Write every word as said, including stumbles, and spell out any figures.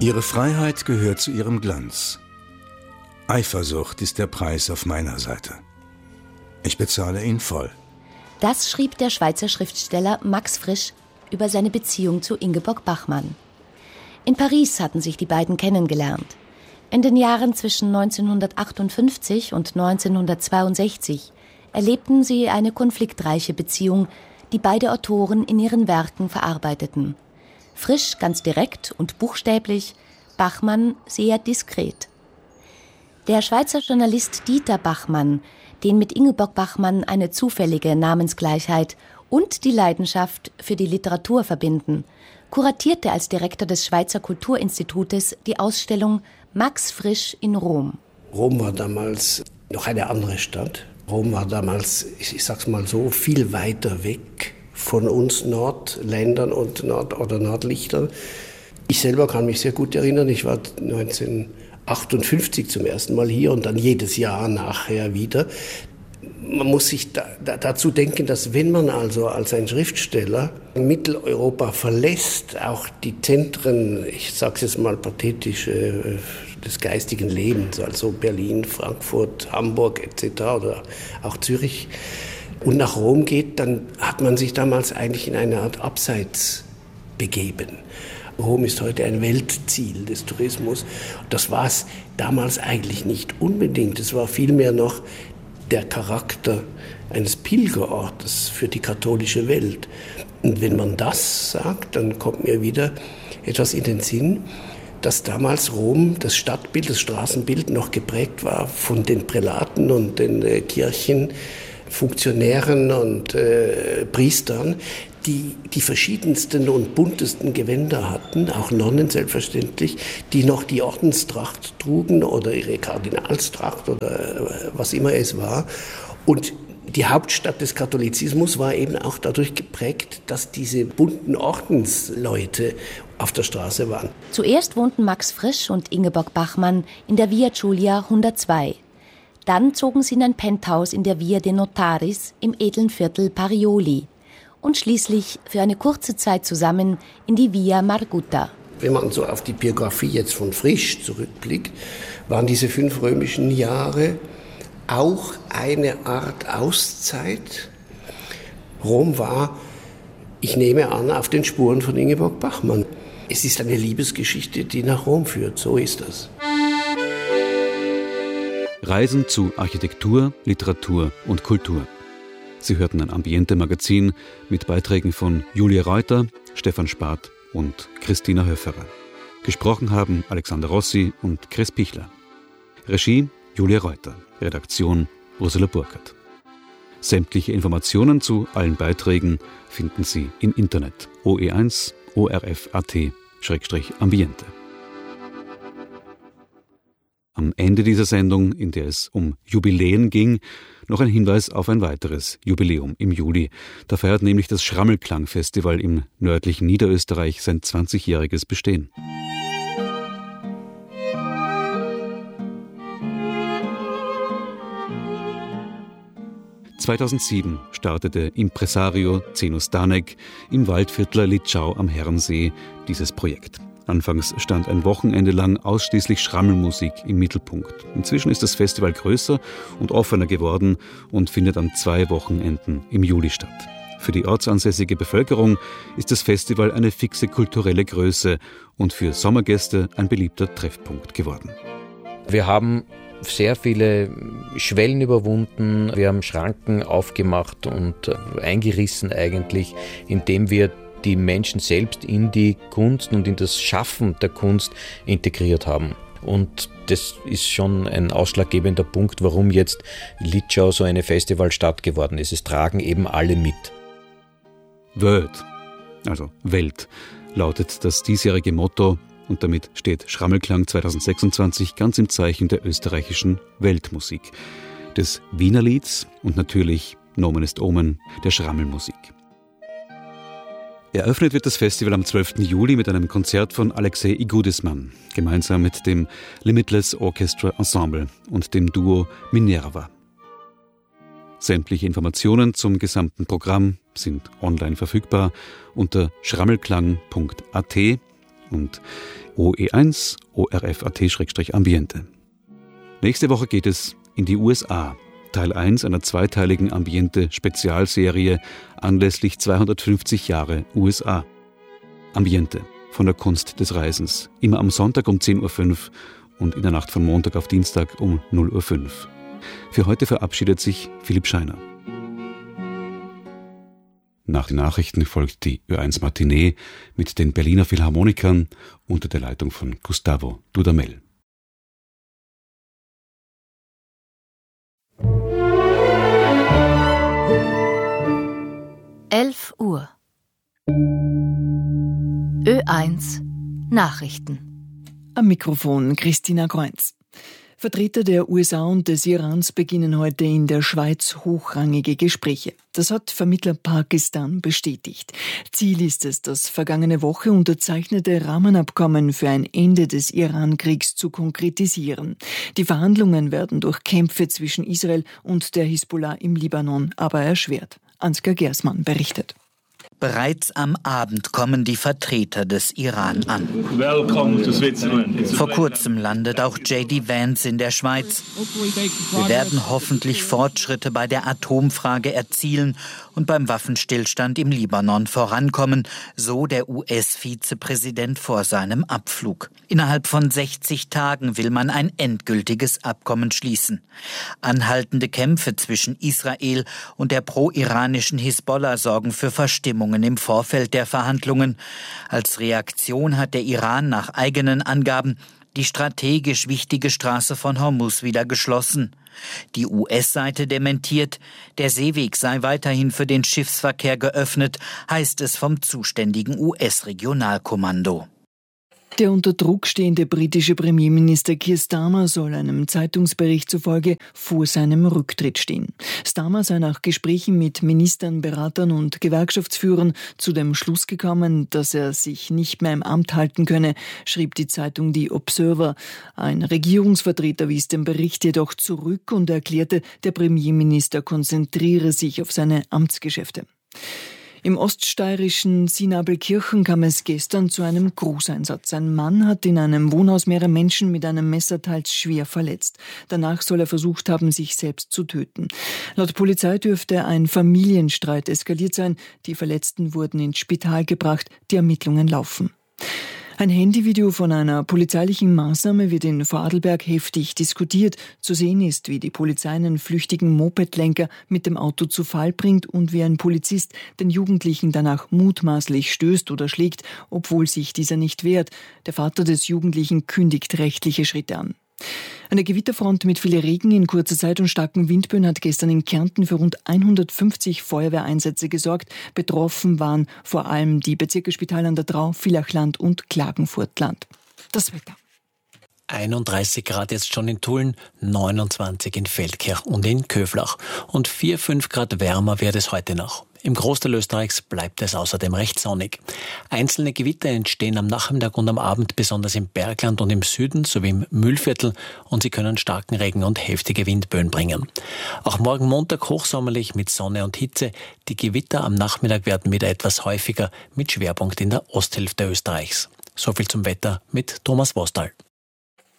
Ihre Freiheit gehört zu ihrem Glanz. Eifersucht ist der Preis auf meiner Seite. Ich bezahle ihn voll. Das schrieb der Schweizer Schriftsteller Max Frisch über seine Beziehung zu Ingeborg Bachmann. In Paris hatten sich die beiden kennengelernt. In den Jahren zwischen neunzehnhundertachtundfünfzig und neunzehnhundertzweiundsechzig erlebten sie eine konfliktreiche Beziehung, die beide Autoren in ihren Werken verarbeiteten. Frisch ganz direkt und buchstäblich, Bachmann sehr diskret. Der Schweizer Journalist Dieter Bachmann, den mit Ingeborg Bachmann eine zufällige Namensgleichheit und die Leidenschaft für die Literatur verbinden, kuratierte als Direktor des Schweizer Kulturinstitutes die Ausstellung Max Frisch in Rom. Rom war damals noch eine andere Stadt. Rom war damals, ich sag's mal so, viel weiter weg von uns Nordländern und Nord- oder Nordlichtern. Ich selber kann mich sehr gut erinnern, ich war neunzehnhundertachtundfünfzig zum ersten Mal hier und dann jedes Jahr nachher wieder. Man muss sich da, da, dazu denken, dass wenn man also als ein Schriftsteller Mitteleuropa verlässt, auch die Zentren, ich sage es jetzt mal pathetisch, äh, des geistigen Lebens, also Berlin, Frankfurt, Hamburg et cetera oder auch Zürich, und nach Rom geht, dann hat man sich damals eigentlich in eine Art Abseits begeben. Rom ist heute ein Weltziel des Tourismus. Das war es damals eigentlich nicht unbedingt. Es war vielmehr noch der Charakter eines Pilgerortes für die katholische Welt. Und wenn man das sagt, dann kommt mir wieder etwas in den Sinn, dass damals Rom, das Stadtbild, das Straßenbild noch geprägt war von den Prälaten und den äh, Kirchenfunktionären und äh, Priestern, die die verschiedensten und buntesten Gewänder hatten, auch Nonnen selbstverständlich, die noch die Ordenstracht trugen oder ihre Kardinalstracht oder was immer es war. Und die Hauptstadt des Katholizismus war eben auch dadurch geprägt, dass diese bunten Ordensleute auf der Straße waren. Zuerst wohnten Max Frisch und Ingeborg Bachmann in der Via Giulia hundertzwei. Dann zogen sie in ein Penthouse in der Via de Notaris im edlen Viertel Parioli und schließlich für eine kurze Zeit zusammen in die Via Margutta. Wenn man so auf die Biografie jetzt von Frisch zurückblickt, waren diese fünf römischen Jahre auch eine Art Auszeit. Rom war, ich nehme an, auf den Spuren von Ingeborg Bachmann. Es ist eine Liebesgeschichte, die nach Rom führt, so ist das. Reisen zu Architektur, Literatur und Kultur. Sie hörten ein Ambiente-Magazin mit Beiträgen von Julia Reuter, Stefan Spath und Christina Höfferer. Gesprochen haben Alexander Rossi und Chris Pichler. Regie Julia Reuter. Redaktion Ursula Burkhardt. Sämtliche Informationen zu allen Beiträgen finden Sie im Internet o e eins o r f punkt a t Schrägstrich Ambiente. Am Ende dieser Sendung, in der es um Jubiläen ging, noch ein Hinweis auf ein weiteres Jubiläum im Juli. Da feiert nämlich das Schrammelklang-Festival im nördlichen Niederösterreich sein zwanzigjähriges Bestehen. zweitausendsieben startete Impresario Zenus Danek im Waldviertler Litschau am Herrensee dieses Projekt. Anfangs stand ein Wochenende lang ausschließlich Schrammelmusik im Mittelpunkt. Inzwischen ist das Festival größer und offener geworden und findet an zwei Wochenenden im Juli statt. Für die ortsansässige Bevölkerung ist das Festival eine fixe kulturelle Größe und für Sommergäste ein beliebter Treffpunkt geworden. Wir haben sehr viele Schwellen überwunden, wir haben Schranken aufgemacht und eingerissen eigentlich, indem wir die Menschen selbst in die Kunst und in das Schaffen der Kunst integriert haben. Und das ist schon ein ausschlaggebender Punkt, warum jetzt Litschau so eine Festivalstadt geworden ist. Es tragen eben alle mit. World, also Welt, lautet das diesjährige Motto. Und damit steht Schrammelklang zweitausendsechsundzwanzig ganz im Zeichen der österreichischen Weltmusik, des Wienerlieds und natürlich, Nomen est Omen, der Schrammelmusik. Eröffnet wird das Festival am zwölften Juli mit einem Konzert von Alexei Igudisman, gemeinsam mit dem Limitless Orchestra Ensemble und dem Duo Minerva. Sämtliche Informationen zum gesamten Programm sind online verfügbar unter schrammelklang punkt a t und O E eins O R F Punkt A T Ambiente. Nächste Woche geht es in die U S A. Teil eins einer zweiteiligen Ambiente-Spezialserie anlässlich zweihundertfünfzig Jahre U S A. Ambiente von der Kunst des Reisens. Immer am Sonntag um zehn Uhr fünf und in der Nacht von Montag auf Dienstag um null Uhr fünf. Für heute verabschiedet sich Philipp Scheiner. Nach den Nachrichten folgt die Ö eins Matinee mit den Berliner Philharmonikern unter der Leitung von Gustavo Dudamel. elf Uhr. Ö eins Nachrichten. Am Mikrofon Christina Kreuz. Vertreter der U S A und des Irans beginnen heute in der Schweiz hochrangige Gespräche. Das hat Vermittler Pakistan bestätigt. Ziel ist es, das vergangene Woche unterzeichnete Rahmenabkommen für ein Ende des Iran-Kriegs zu konkretisieren. Die Verhandlungen werden durch Kämpfe zwischen Israel und der Hisbollah im Libanon aber erschwert. Ansgar Gersmann berichtet. Bereits am Abend kommen die Vertreter des Iran an. Vor kurzem landet auch J D Vance in der Schweiz. Wir werden hoffentlich Fortschritte bei der Atomfrage erzielen und beim Waffenstillstand im Libanon vorankommen, so der U S-Vizepräsident vor seinem Abflug. Innerhalb von sechzig Tagen will man ein endgültiges Abkommen schließen. Anhaltende Kämpfe zwischen Israel und der pro-iranischen Hisbollah sorgen für Verstimmung im Vorfeld der Verhandlungen. Als Reaktion hat der Iran nach eigenen Angaben die strategisch wichtige Straße von Hormuz wieder geschlossen. Die U S-Seite dementiert, der Seeweg sei weiterhin für den Schiffsverkehr geöffnet, heißt es vom zuständigen U S-Regionalkommando. Der unter Druck stehende britische Premierminister Keir Starmer soll einem Zeitungsbericht zufolge vor seinem Rücktritt stehen. Starmer sei nach Gesprächen mit Ministern, Beratern und Gewerkschaftsführern zu dem Schluss gekommen, dass er sich nicht mehr im Amt halten könne, schrieb die Zeitung The Observer. Ein Regierungsvertreter wies den Bericht jedoch zurück und erklärte, der Premierminister konzentriere sich auf seine Amtsgeschäfte. Im oststeirischen Sinabelkirchen kam es gestern zu einem Großeinsatz. Ein Mann hat in einem Wohnhaus mehrere Menschen mit einem Messer teils schwer verletzt. Danach soll er versucht haben, sich selbst zu töten. Laut Polizei dürfte ein Familienstreit eskaliert sein. Die Verletzten wurden ins Spital gebracht. Die Ermittlungen laufen. Ein Handyvideo von einer polizeilichen Maßnahme wird in Vorarlberg heftig diskutiert. Zu sehen ist, wie die Polizei einen flüchtigen Mopedlenker mit dem Auto zu Fall bringt und wie ein Polizist den Jugendlichen danach mutmaßlich stößt oder schlägt, obwohl sich dieser nicht wehrt. Der Vater des Jugendlichen kündigt rechtliche Schritte an. Eine Gewitterfront mit viel Regen in kurzer Zeit und starken Windböen hat gestern in Kärnten für rund hundertfünfzig Feuerwehreinsätze gesorgt. Betroffen waren vor allem die Bezirke Spital an der Drau, Villachland und Klagenfurtland. Das Wetter. einunddreißig Grad jetzt schon in Tulln, neunundzwanzig in Feldkirch und in Köflach. Und vier, fünf Grad wärmer wird es heute noch. Im Großteil Österreichs bleibt es außerdem recht sonnig. Einzelne Gewitter entstehen am Nachmittag und am Abend besonders im Bergland und im Süden sowie im Mühlviertel und sie können starken Regen und heftige Windböen bringen. Auch morgen Montag hochsommerlich mit Sonne und Hitze. Die Gewitter am Nachmittag werden wieder etwas häufiger mit Schwerpunkt in der Osthälfte Österreichs. So viel zum Wetter mit Thomas Wostal.